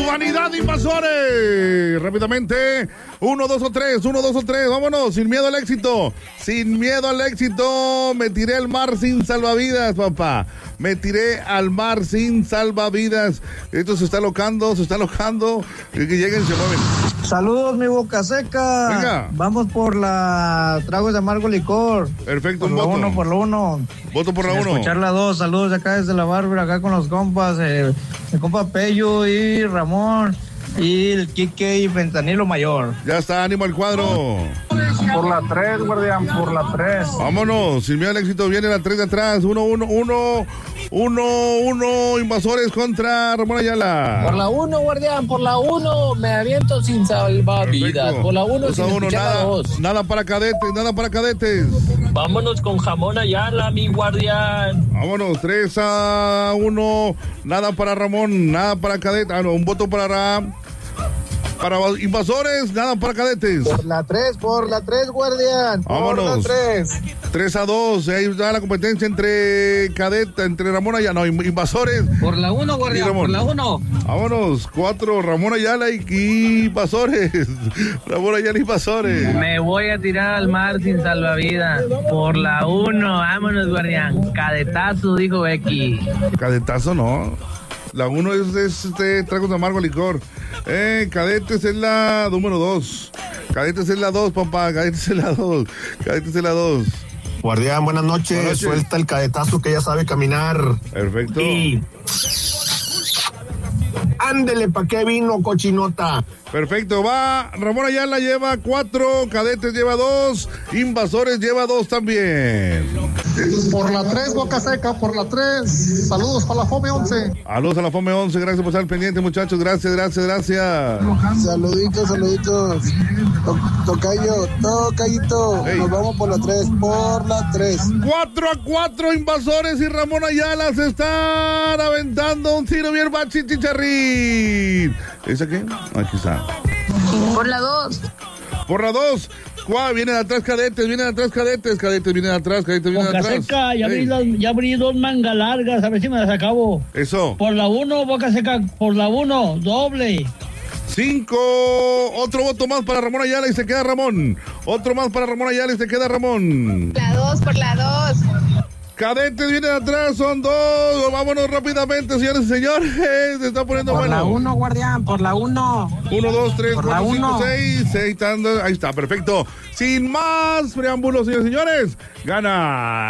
vanidad, invasores. Rápidamente, 1, 2 o 3, vámonos, sin miedo al éxito, me tiré al mar sin salvavidas, papá, me tiré al mar sin salvavidas. Esto se está locando, que lleguen, se mueven. Saludos, mi boca seca. Venga. Vamos por la tragos de amargo licor. Perfecto, por un voto. Por la 1. Voto por la 1. Escuchar la 2. Saludos de acá desde la Bárbara, acá con los compas, el compa Pello y Ramón y el Quique y Fentanilo Mayor. Ya está, ánimo al cuadro. Por la 3, guardián, por la 3. Vámonos, sin miedo al éxito, viene la 3 de atrás. 1, invasores contra Ramón Ayala. Por la 1, guardián, por la 1, me aviento sin salvavidas. Perfecto. Por la 1, sin escuchar la 2. Nada para cadetes. Vámonos con Jamón Ayala, mi guardián. Vámonos, 3-1, nada para Ramón, nada para cadetes. Un voto para invasores, nada para cadetes. Por la 3, guardián. Vámonos. Por la 3. 3-2, ahí está la competencia entre Ramón Ayala, invasores. Por la 1, guardián, por la 1. Vámonos, 4, Ramón Ayala y invasores. Ramón Ayala y invasores. Me voy a tirar al mar sin salvavidas. Por la 1, vámonos, guardián. Cadetazo, dijo Becky. Cadetazo no. La 1 es tragos de amargo licor. Cadetes es la número 2. Cadetes es la 2, papá. Cadetes es la 2. Guardián, buenas noches. Suelta el cadetazo que ya sabe caminar. Perfecto. Y ándele, ¿pa' qué vino, cochinota? Perfecto, va. Ramón Ayala lleva 4, Cadetes lleva 2, Invasores lleva 2 también. Por la 3, boca seca, por la 3. Saludos para la FOME 11. Saludos a la FOME 11, gracias por estar pendiente, muchachos. Gracias. Saluditos. Tocayito. Hey. Nos vamos por la 3, 4-4, Invasores y Ramón Ayala se están aventando un tiro bien bachi chicharrín. ¿Esa qué? Aquí está. Por la 2. Por la 2. Vienen atrás cadetes, vienen atrás. Boca seca, ya abrí 2 mangas largas, a ver si me las acabo. Eso. Por la 1, boca seca, por la 1, doble. 5, otro voto más para Ramón Ayala y se queda Ramón. Otro más para Ramón Ayala y se queda Ramón. La 2, por la 2. Cadetes vienen atrás, son 2. Vámonos rápidamente, señores y señores. Se está poniendo Por bueno. la 1, guardián, por la 1. 1, 2, 3, Por 4, la 5, 1. 6. Ahí está, perfecto. Sin más preámbulos, señores y señores, gana